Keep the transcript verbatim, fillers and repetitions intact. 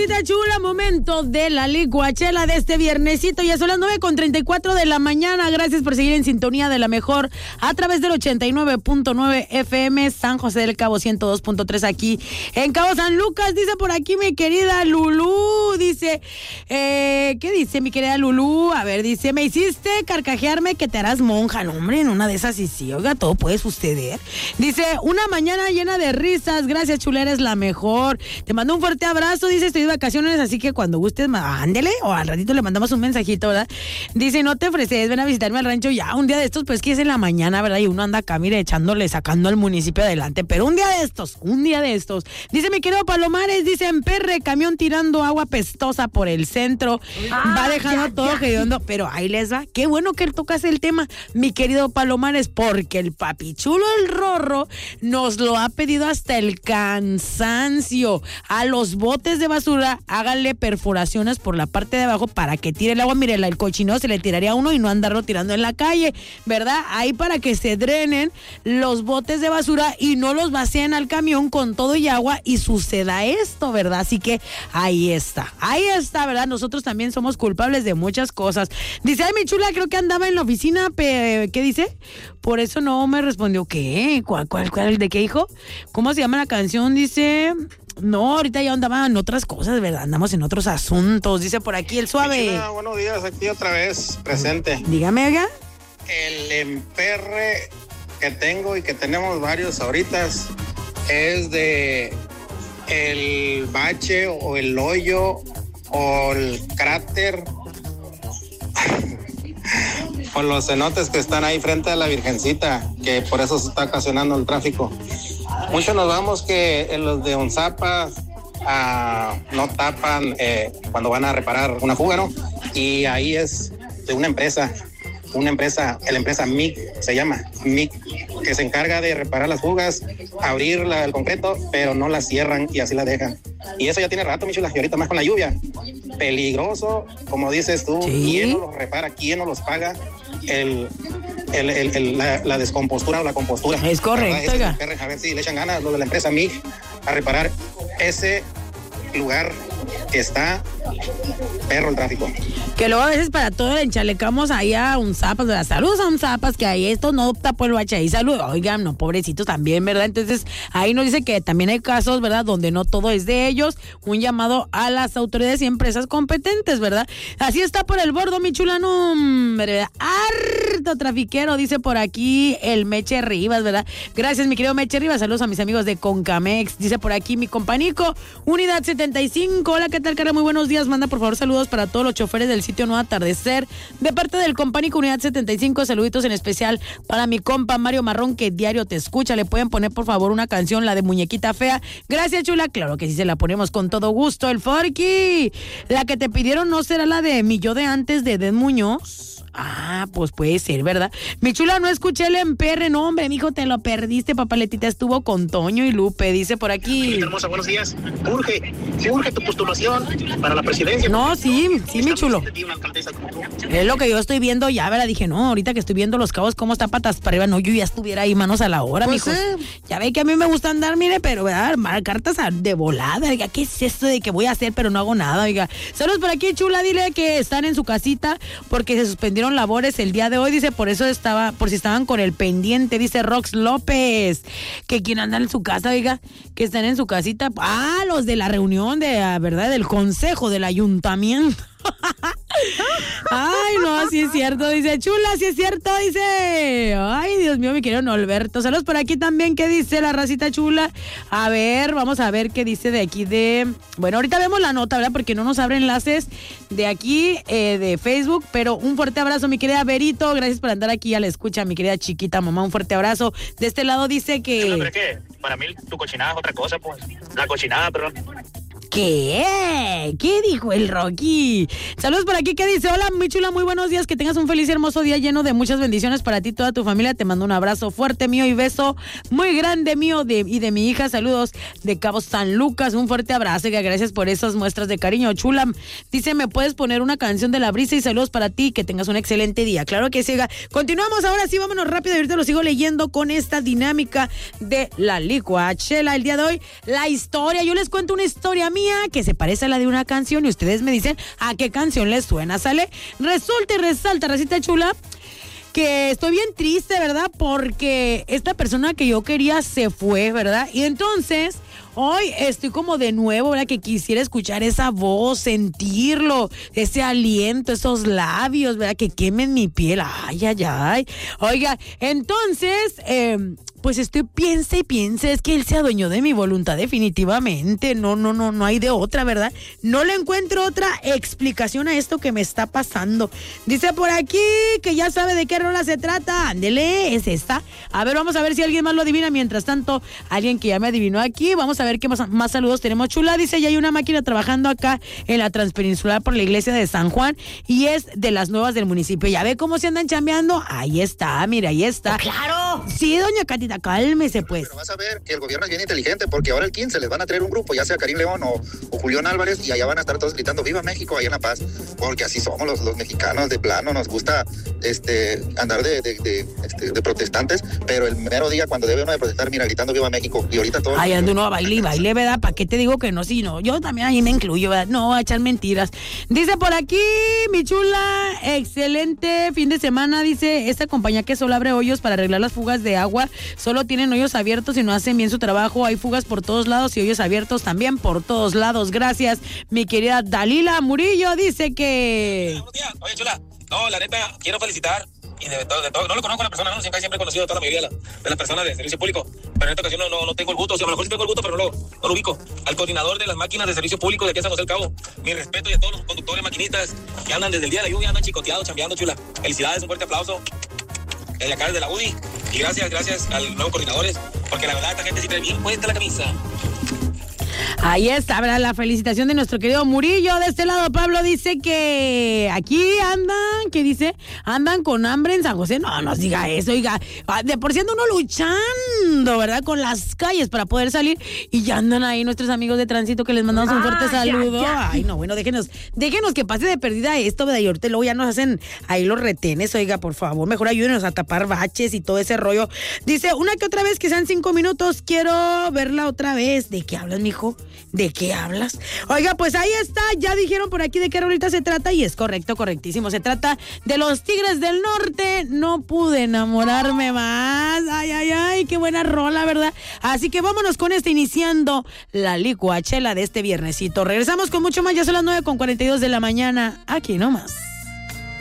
Rosita chula, momento de la licuachela de este viernesito. Ya son las nueve con treinta y cuatro de la mañana. Gracias por seguir en sintonía de la mejor a través del ochenta y nueve punto nueve F M San José del Cabo, ciento dos punto tres aquí en Cabo San Lucas. Dice por aquí mi querida Lulú, dice, eh, ¿qué dice mi querida Lulú? A ver, dice, me hiciste carcajearme que te harás monja. No, hombre, en una de esas sí, sí, oiga, todo puede suceder. Dice, una mañana llena de risas. Gracias, chula, eres la mejor. Te mando un fuerte abrazo. Dice, estoy de vacaciones, así que cuando gustes, ándele, o al ratito le mandamos un mensajito, ¿verdad? Dice, no te ofreces, ven a visitarme al rancho ya. Un día de estos, pues que es en la mañana, ¿verdad? Y uno anda acá, mire, echándole, sacando al municipio adelante. Pero un día de estos, un día de estos. Dice, mi querido Palomares, dice, en Perre, camión tirando agua pestosa por el centro. Ah, va dejando ya, todo hediondo. Pero ahí les va. Qué bueno que tocas el tema, mi querido Palomares, porque el papichulo, el Rorro, nos lo ha pedido hasta el cansancio. A los botes de basura, háganle perforaciones por la parte de abajo para que tire el agua. Mire, el cochino se le tiraría a uno y no andarlo tirando en la calle, ¿verdad? Ahí para que se drenen los botes de basura y no los vacíen al camión con todo y agua y suceda esto, ¿verdad? Así que ahí está, ahí está, ¿verdad? Nosotros también somos culpables de muchas cosas. Dice, ay, mi chula, creo que andaba en la oficina, pe... ¿qué dice? Por eso no me respondió. ¿Qué? ¿Cuál, cuál, cuál? ¿De qué, hijo? ¿Cómo se llama la canción? Dice... No, ahorita ya andaban en otras cosas, ¿verdad? Andamos en otros asuntos. Dice por aquí el suave. Chula, buenos días, aquí otra vez, presente. Dígame, oiga. El emperre que tengo y que tenemos varios ahorita es de el bache o el hoyo o el cráter o los cenotes que están ahí frente a la Virgencita, que por eso se está ocasionando el tráfico. Muchos nos vamos que en los de Onzapa ah, no tapan eh, cuando van a reparar una fuga, ¿no? Y ahí es de una empresa, una empresa, la empresa M I C, se llama M I C, que se encarga de reparar las fugas, abrir la, el concreto, pero no la cierran y así la dejan. Y eso ya tiene rato, mi chula, y ahorita más con la lluvia. Peligroso, como dices tú, ¿sí? ¿Quién no los repara? ¿Quién no los paga? El, el, el, el la, la descompostura o la compostura. Es correcto. Ese, a ver si le echan ganas los de la empresa M I C a reparar ese lugar que está perro el tráfico. Que luego a veces para todo le enchalecamos ahí a un zapas, ¿verdad? Saludos a un zapas, que ahí esto no tapó el bache ahí, salud. Oigan, no, pobrecitos también, ¿verdad? Entonces, ahí nos dice que también hay casos, ¿verdad? Donde no todo es de ellos. Un llamado a las autoridades y empresas competentes, ¿verdad? Así está por el bordo, mi chula, no, hombre, harto trafiquero, dice por aquí el Meche Rivas, ¿verdad? Gracias, mi querido Meche Rivas. Saludos a mis amigos de Concamex. Dice por aquí mi companico, Unidad setenta y cinco. Hola, ¿qué tal, cara? Muy buenos días. Manda, por favor, saludos para todos los choferes del sitio Nuevo Atardecer. De parte del compánico Unidad setenta y cinco, saluditos en especial para mi compa Mario Marrón, que diario te escucha. Le pueden poner, por favor, una canción, la de Muñequita Fea. Gracias, chula. Claro que sí, se la ponemos con todo gusto. El Forky. La que te pidieron no será la de Mi Yo de Antes, de Eden Muñoz. Ah, pues puede ser, ¿verdad? Mi chula, no escuché el emperre, no, hombre, mijo, te lo perdiste, papaletita, estuvo con Toño y Lupe, dice por aquí. Hermosa, buenos días. Urge, sí urge tu postulación para la presidencia. No, sí, sí, mi chulo. Es lo que yo estoy viendo ya, ¿verdad? Dije, no, ahorita que estoy viendo Los Cabos, cómo está patas para arriba, no, yo ya estuviera ahí manos a la obra, pues mijos. Sí. Ya ve que a mí me gusta andar, mire, pero, ¿verdad? Cartas de volada, oiga, ¿qué es esto de que voy a hacer, pero no hago nada, oiga? Saludos por aquí, chula, dile que están en su casita porque se suspendieron labores el día de hoy, dice, por eso estaba, por si estaban con el pendiente, dice Rox López, que quien anda en su casa, oiga, que están en su casita, ah, los de la reunión de, ¿verdad? Del consejo del ayuntamiento. Ay, no, sí es cierto, dice chula, sí es cierto, dice. Ay, Dios mío, mi querido Norberto. Saludos por aquí también, ¿qué dice la racita chula? A ver, vamos a ver qué dice de aquí de... Bueno, ahorita vemos la nota, ¿verdad? Porque no nos abre enlaces de aquí, eh, de Facebook, pero un fuerte abrazo, mi querida Berito, gracias por andar aquí a la escucha, mi querida chiquita mamá, un fuerte abrazo. De este lado dice que... Chula, pero es que para mí tu cochinada es otra cosa, pues. La cochinada, perdón. ¿Qué? ¿Qué dijo el Rocky? Saludos por aquí, ¿qué dice? Hola, mi chula, muy buenos días, que tengas un feliz y hermoso día lleno de muchas bendiciones para ti y toda tu familia. Te mando un abrazo fuerte mío y beso muy grande mío de, y de mi hija. Saludos de Cabo San Lucas, un fuerte abrazo y gracias por esas muestras de cariño, chula. Dice, ¿me puedes poner una canción de La Brisa? Y saludos para ti, que tengas un excelente día. Claro que sí. Continuamos ahora sí, vámonos rápido, ahorita lo sigo leyendo con esta dinámica de la licuachela. El día de hoy, la historia, yo les cuento una historia mía mía que se parece a la de una canción y ustedes me dicen a qué canción les suena, ¿sale? Resulta y resalta, racita chula, que estoy bien triste, ¿verdad? Porque esta persona que yo quería se fue, ¿verdad? Y entonces hoy estoy como de nuevo, ¿verdad? Que quisiera escuchar esa voz, sentirlo, ese aliento, esos labios, ¿verdad? Que quemen mi piel. Ay, ay, ay. Oiga, entonces, eh, pues estoy piensa y piensa, es que él se adueñó de mi voluntad definitivamente. No, no, no, no hay de otra, ¿verdad? No le encuentro otra explicación a esto que me está pasando. Dice por aquí que ya sabe de qué rola se trata. Ándele, es esta. A ver, vamos a ver si alguien más lo adivina. Mientras tanto, alguien que ya me adivinó aquí, vamos a ver qué más, más saludos tenemos. Chula, dice, ya hay una máquina trabajando acá en la Transpeninsular por la iglesia de San Juan y es de las nuevas del municipio. ¿Ya ve cómo se andan chambeando? Ahí está, mira, ahí está. ¡Oh, claro! Sí, doña Catita, cálmese pues. Pero vas a ver que el gobierno es bien inteligente porque ahora el quince les van a traer un grupo, ya sea Karim León o, o Julián Álvarez, y allá van a estar todos gritando ¡Viva México! Ahí en La Paz, porque así somos los, los mexicanos de plano, nos gusta este andar de, de, de, este, de protestantes, pero el mero día cuando debe uno de protestar, mira, gritando ¡Viva México! Y ahorita todos... Ay, ando uno a baile y baile, ¿verdad? ¿Para qué te digo que no? Sí, no, yo también ahí me incluyo, ¿verdad? No, a echar mentiras. Dice por aquí, mi chula, excelente fin de semana, dice, esta compañía que solo abre hoyos para arreglar las fugas de agua, solo tienen hoyos abiertos y no hacen bien su trabajo, hay fugas por todos lados y hoyos abiertos también por todos lados. Gracias, mi querida Dalila Murillo, dice que... Buenos días. Oye, chula, no, la neta, quiero felicitar, y de todo, de todo, no lo conozco a la persona, no, siempre, siempre he conocido a toda la mayoría de, la, de las personas de servicio público, pero en esta ocasión no, no, no tengo el gusto, o sea, a lo mejor sí tengo el gusto, pero no lo, no lo ubico. Al coordinador de las máquinas de servicio público de aquí a San José del Cabo, mi respeto, y a todos los conductores maquinistas que andan desde el día de la lluvia, andan chicoteados, chambeando, chula. Felicidades, un fuerte aplauso. Desde acá, desde la U D I, y gracias, gracias a los nuevos coordinadores, porque la verdad esta gente sí trae bien puesta la camisa. Ahí está, ¿verdad? La felicitación de nuestro querido Murillo. De este lado, Pablo dice que aquí andan, ¿qué dice? Andan con hambre en San José. No, no diga eso, oiga. De por sí anda uno luchando, ¿verdad? Con las calles para poder salir. Y ya andan ahí nuestros amigos de tránsito que les mandamos un fuerte ah, saludo. Ya, ya. Ay, no, bueno, déjenos, déjenos que pase de perdida esto, ¿verdad? Y ahorita luego ya nos hacen ahí los retenes, oiga, por favor. Mejor ayúdenos a tapar baches y todo ese rollo. Dice, una que otra vez, que sean cinco minutos, quiero verla otra vez. ¿De qué hablas, mijo? ¿De qué hablas? Oiga, pues ahí está, ya dijeron por aquí de qué rolita se trata y es correcto, correctísimo. Se trata de los Tigres del Norte. No pude enamorarme más. Ay, ay, ay, qué buena rola, ¿verdad? Así que vámonos con este, iniciando la licuachela de este viernesito. Regresamos con mucho más, ya son las nueve con cuarenta y dos de la mañana, aquí nomás.